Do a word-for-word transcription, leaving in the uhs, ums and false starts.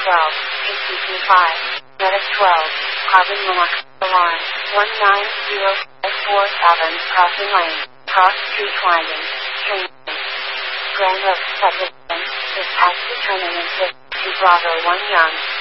twelve, P C P five, Medic twelve, Carbon Monoxide Alarm, one nine zero five four seven, Crossing Lane, Cross Street Winding, Train Grand Oaks Subdivision, Dispatch to Terminus to Bravo one Young.